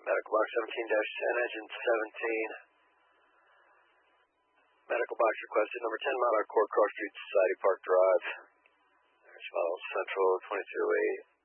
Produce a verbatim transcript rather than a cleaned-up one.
Medical box seventeen dash ten, engine seventeen. Medical box requested, number ten, Mount Court, Cross Street, Society Park Drive. There's Model Central, twenty-two oh eight.